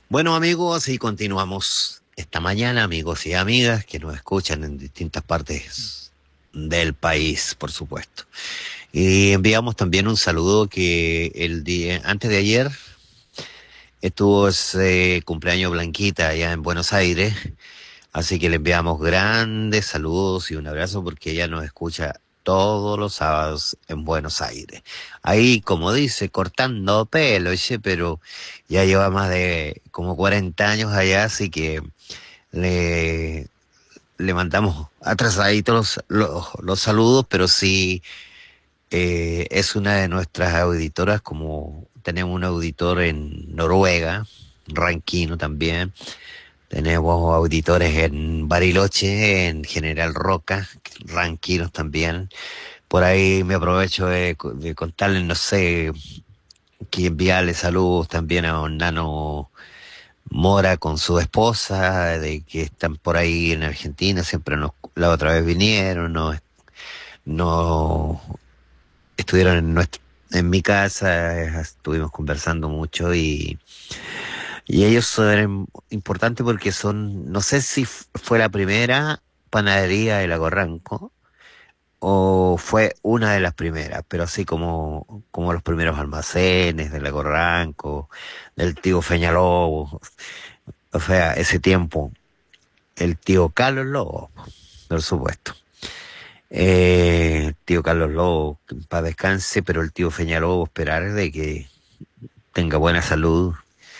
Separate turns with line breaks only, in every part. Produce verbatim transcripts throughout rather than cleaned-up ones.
Bueno, amigos, y continuamos esta mañana, amigos y amigas que nos escuchan en distintas partes del país, por supuesto. Y enviamos también un saludo que el día, antes de ayer estuvo ese cumpleaños Blanquita allá en Buenos Aires, así que le enviamos grandes saludos y un abrazo porque ella nos escucha todos los sábados en Buenos Aires. Ahí, como dice, cortando pelo, oye, pero ya lleva más de como cuarenta años allá, así que le, le mandamos atrasaditos los, los, los saludos, pero sí eh, es una de nuestras auditoras, como tenemos un auditor en Noruega, Ranquino también. Tenemos auditores en Bariloche, en General Roca, ranquinos también. Por ahí me aprovecho de, co- de contarles, no sé, que enviarle saludos también a don Nano Mora con su esposa, de que están por ahí en Argentina, siempre nos, la otra vez vinieron, no, no estuvieron en nuestro, en mi casa, eh, estuvimos conversando mucho y Y ellos son importantes porque son, no sé si f- fue la primera panadería de Lago Ranco o fue una de las primeras, pero así como, como los primeros almacenes de Lago Ranco, del tío Feñalobos, o sea, ese tiempo, el tío Carlos Lobo, por supuesto. Eh, tío Carlos Lobo, que en paz descanse, pero el tío Feñalobos esperar de que tenga buena salud,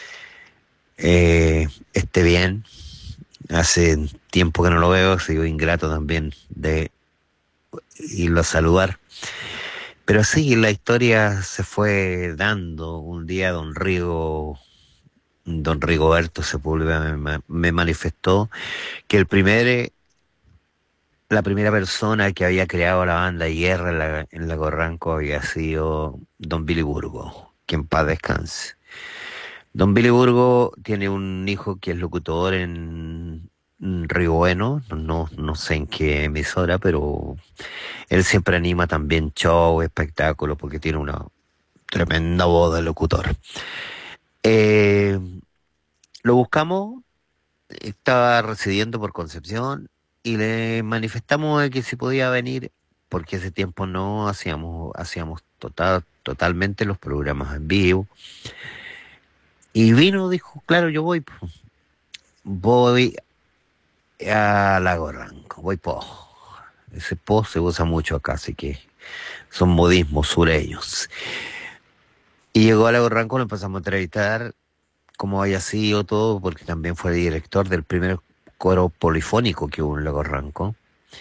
eh, esté bien. Hace tiempo que no lo veo, sigo ingrato también de irlo a saludar. Pero sí, la historia se fue dando. Un día don Rigo, don Rigoberto Sepúlveda me, me manifestó que el primer, la primera persona que había creado la banda de guerra en la, en la Corranco había sido don Billy Burgo, que en paz descanse. Don Billy Burgo tiene un hijo que es locutor en en Río Bueno, no, no sé en qué emisora, pero él siempre anima también show, espectáculos, porque tiene una tremenda voz de locutor. Eh, lo buscamos, estaba residiendo por Concepción y le manifestamos de que si podía venir, porque ese tiempo no hacíamos, hacíamos total, totalmente los programas en vivo. Y vino, dijo, claro, yo voy, po. Voy a Lago Ranco, voy po. Ese po se usa mucho acá, así que son modismos sureños. Y llegó a Lago Ranco, lo empezamos a entrevistar, cómo había sido todo, porque también fue director del primer coro polifónico que hubo en Lago Ranco.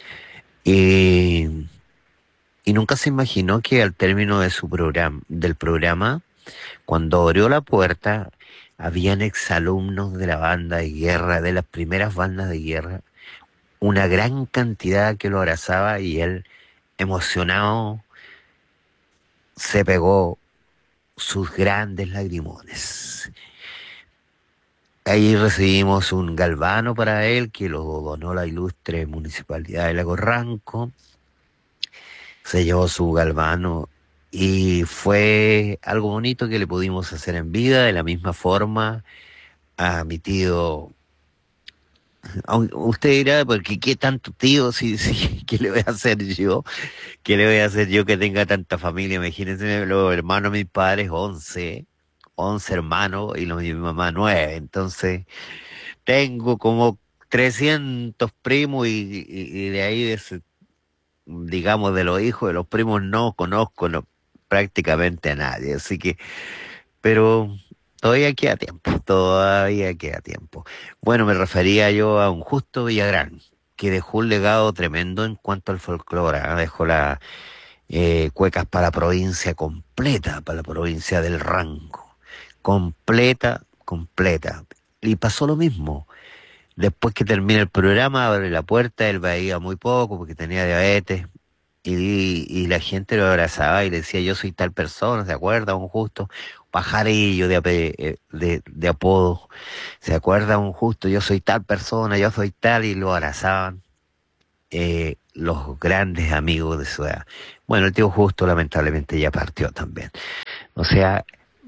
Y, y nunca se imaginó que al término de su programa, del programa, cuando abrió la puerta, habían exalumnos de la banda de guerra, de las primeras bandas de guerra, una gran cantidad que lo abrazaba y él, emocionado, se pegó sus grandes lagrimones. Ahí recibimos un galvano para él que lo donó la ilustre Municipalidad de Lago Ranco. Se llevó su galvano y fue algo bonito que le pudimos hacer en vida de la misma forma a mi tío. Aun- Usted dirá, porque qué tanto tío, si, si, ¿qué le voy a hacer yo? ¿Qué le voy a hacer yo que tenga tanta familia? Imagínense, los hermanos de mis padres, once, once hermanos y los de mi mamá, nueve. Entonces, tengo como trescientos primos y, y- y de ahí, de ese- digamos, de los hijos de los primos no conozco no- prácticamente a nadie. Así que, pero todavía queda tiempo, todavía queda tiempo. Bueno, me refería yo a un Justo Villagrán, que dejó un legado tremendo en cuanto al folclore, ¿ah? Dejó la eh, cuecas para la provincia completa, para la provincia del Ranco. Completa, completa. Y pasó lo mismo. Después que termina el programa, abre la puerta, él veía muy poco porque tenía diabetes y, y la gente lo abrazaba y le decía, yo soy tal persona, ¿se acuerda? Un justo pajarillo de, ape- eh, de, de apodo, ¿se acuerda? Un justo, yo soy tal persona, yo soy tal, y lo abrazaban eh, los grandes amigos de su edad. Bueno, el tío Justo lamentablemente ya partió también. O sea,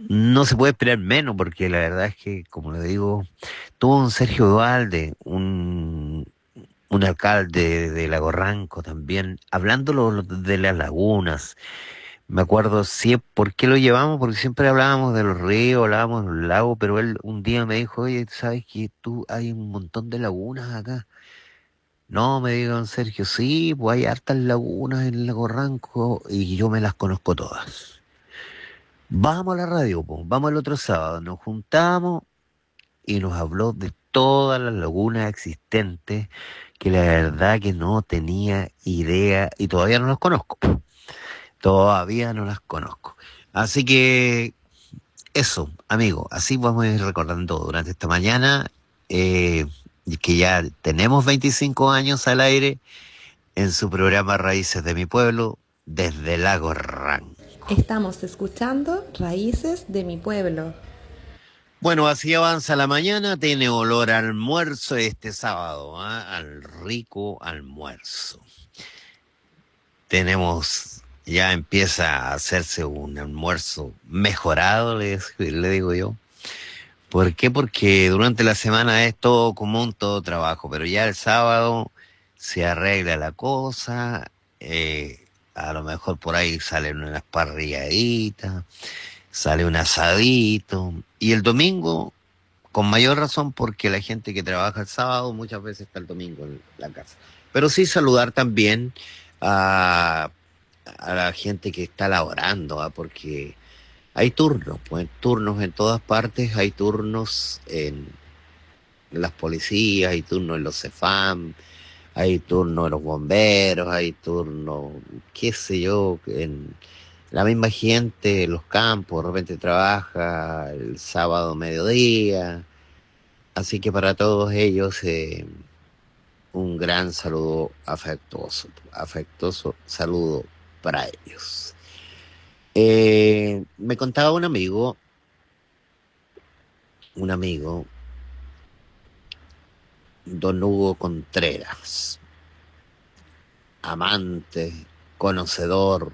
no se puede esperar menos, porque la verdad es que, como le digo, tuvo un Sergio Dualde, un, un alcalde de Lago Ranco también, hablándolo de las lagunas. Me acuerdo, sí, ¿por qué lo llevamos? Porque siempre hablábamos de los ríos, hablábamos de los lagos, pero él un día me dijo, oye, ¿sabes que tú hay un montón de lagunas acá? No, me dijo don Sergio, sí, pues hay hartas lagunas en Lago Ranco y yo me las conozco todas. Vamos a la radio, pues, vamos el otro sábado, nos juntamos y nos habló de todas las lagunas existentes, que la verdad que no tenía idea y todavía no las conozco, po. Todavía no las conozco. Así que eso, amigo, así vamos a ir recordando durante esta mañana, eh, y que ya tenemos veinticinco años al aire en su programa Raíces de mi Pueblo desde Lago Ranco.
Estamos escuchando Raíces de mi pueblo.
Bueno, así avanza la mañana, tiene olor a almuerzo este sábado, ¿ah? Al rico almuerzo. Tenemos, ya empieza a hacerse un almuerzo mejorado, le, le digo yo. ¿Por qué? Porque durante la semana es todo común, todo trabajo, pero ya el sábado se arregla la cosa, eh, a lo mejor por ahí salen unas parrilladitas, sale un asadito, y el domingo, con mayor razón, porque la gente que trabaja el sábado muchas veces está el domingo en la casa. Pero sí saludar también a, a la gente que está laborando, ¿ah? Porque hay turnos, pues turnos en todas partes, hay turnos en las policías, hay turnos en los CEFAM, hay turnos en los bomberos, hay turnos, qué sé yo, en la misma gente en los campos, de repente trabaja el sábado mediodía, así que para todos ellos eh, un gran saludo afectuoso, afectuoso saludo para ellos. Eh, me contaba un amigo, un amigo, don Hugo Contreras, amante, conocedor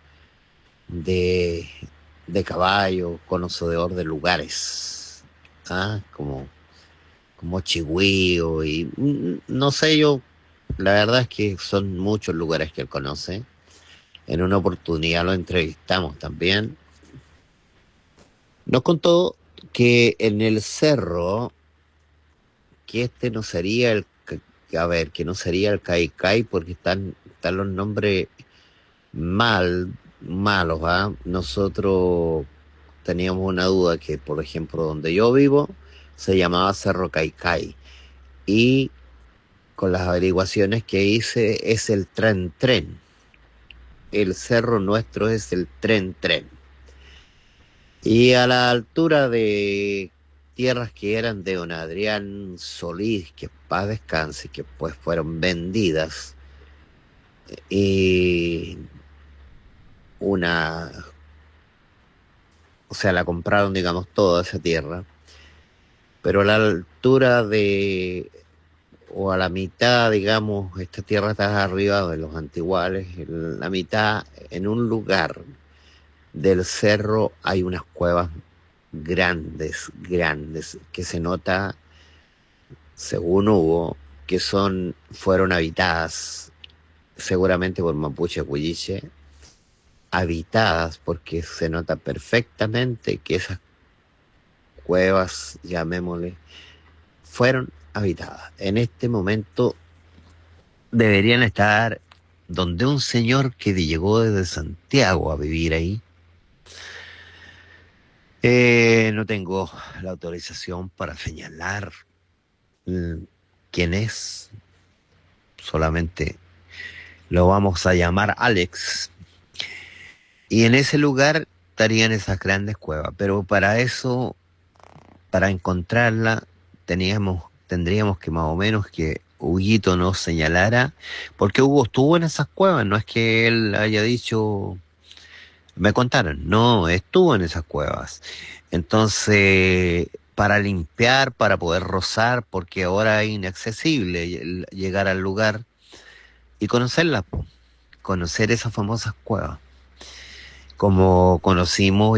de, de caballos, conocedor de lugares, ¿ah? Como, como Chigüío y mm, no sé yo, la verdad es que son muchos lugares que él conoce. En una oportunidad lo entrevistamos también. Nos contó que en el cerro, que este no sería el, ca- a ver, que no sería el Caicai porque están, están los nombres mal, malos, ¿ah? Nosotros teníamos una duda que, por ejemplo, donde yo vivo, se llamaba Cerro Caicai. Y con las averiguaciones que hice, es el Tren Tren. El cerro nuestro es el Tren Tren. Y a la altura de tierras que eran de don Adrián Solís, que paz descanse, que pues fueron vendidas, y una, o sea, la compraron, digamos, toda esa tierra, pero a la altura de, o a la mitad, digamos, esta tierra está arriba de los antiguales, en la mitad, en un lugar del cerro hay unas cuevas grandes, grandes, que se nota, según Hugo, que son, fueron habitadas seguramente por mapuche huilliche, habitadas porque se nota perfectamente que esas cuevas, llamémosle, fueron habitadas. En este momento deberían estar donde un señor que llegó desde Santiago a vivir ahí. Eh, no tengo la autorización para señalar mm, quién es, solamente lo vamos a llamar Alex. Y en ese lugar estarían esas grandes cuevas, pero para eso, para encontrarla, teníamos, tendríamos que más o menos que Huguito nos señalara, porque Hugo estuvo en esas cuevas, no es que él haya dicho, me contaron, no, estuvo en esas cuevas. Entonces, para limpiar, para poder rozar, porque ahora es inaccesible ll- llegar al lugar y conocerlas, po, conocer esas famosas cuevas, como conocimos